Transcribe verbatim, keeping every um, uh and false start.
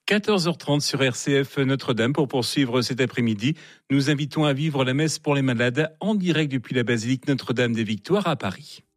quatorze heures trente sur R C F Notre-Dame. Pour poursuivre cet après-midi, nous invitons à vivre la messe pour les malades en direct depuis la basilique Notre-Dame des Victoires à Paris.